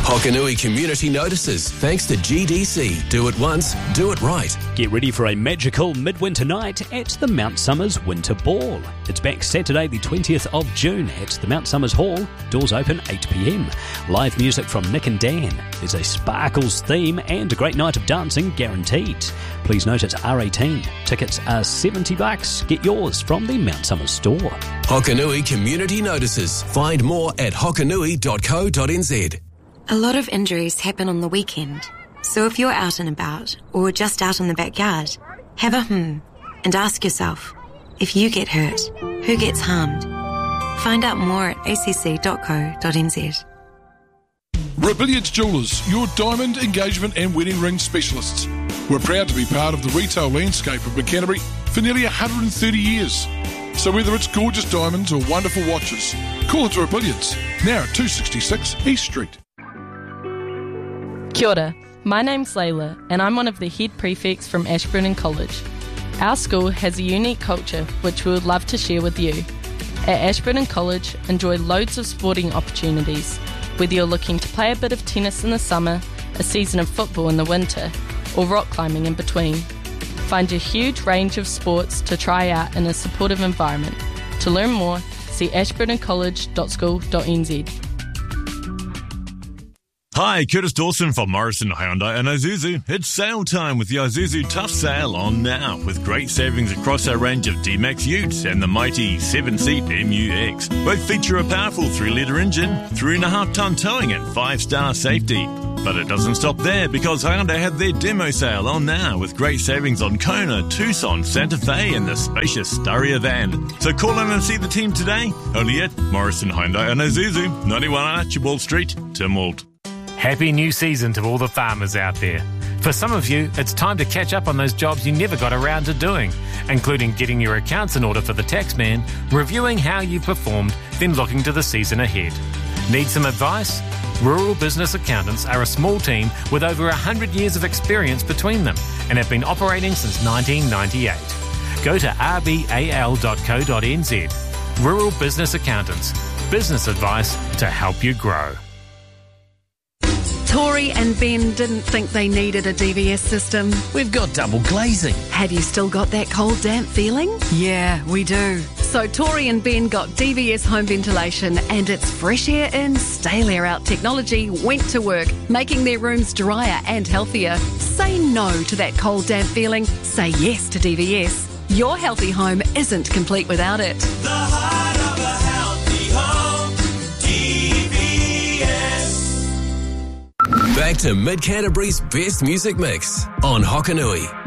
Hokanui community notices thanks to GDC. Do it once, do it right. Get ready for a magical midwinter night at the Mount Somers Winter Ball. It's back Saturday the 20th of June at the Mount Somers Hall. Doors open 8 p.m. Live music from Nick and Dan. There's a Sparkles theme and a great night of dancing guaranteed. Please note it's R18. Tickets are $70. Get yours from the Mount Somers store. Hokanui community notices. Find more at hokanui.co.nz. A lot of injuries happen on the weekend. So if you're out and about, or just out in the backyard, have a and ask yourself, if you get hurt, who gets harmed? Find out more at acc.co.nz. Rebellions Jewellers, your diamond, engagement and wedding ring specialists. We're proud to be part of the retail landscape of Canterbury for nearly 130 years. So whether it's gorgeous diamonds or wonderful watches, call it Rebellions, now at 266 East Street. Kia ora, my name's Layla and I'm one of the head prefects from Ashburton College. Our school has a unique culture which we would love to share with you. At Ashburton College, enjoy loads of sporting opportunities, whether you're looking to play a bit of tennis in the summer, a season of football in the winter, or rock climbing in between. Find a huge range of sports to try out in a supportive environment. To learn more, see ashburtoncollege.school.nz. Hi, Curtis Dawson from Morrison Hyundai and Isuzu. It's sale time with the Isuzu Tough Sale on now, with great savings across our range of D-Max Utes and the mighty 7-seat MU-X. Both feature a powerful 3-litre engine, 3.5-tonne towing and 5-star safety. But it doesn't stop there, because Hyundai had their demo sale on now with great savings on Kona, Tucson, Santa Fe and the spacious Staria van. So call in and see the team today, only at Morrison Hyundai and Isuzu, 91 Archibald Street, Tynwald. Happy new season to all the farmers out there. For some of you, it's time to catch up on those jobs you never got around to doing, including getting your accounts in order for the taxman, reviewing how you performed, then looking to the season ahead. Need some advice? Rural Business Accountants are a small team with over 100 years of experience between them and have been operating since 1998. Go to rbal.co.nz. Rural Business Accountants. Business advice to help you grow. Tori and Ben didn't think they needed a DVS system. We've got double glazing. Have you still got that cold, damp feeling? Yeah, we do. So Tori and Ben got DVS home ventilation, and its fresh air in, stale air out technology went to work, making their rooms drier and healthier. Say no to that cold, damp feeling. Say yes to DVS. Your healthy home isn't complete without it. The heart of a healthy home, DVS. Back to Mid Canterbury's best music mix on Hokanui.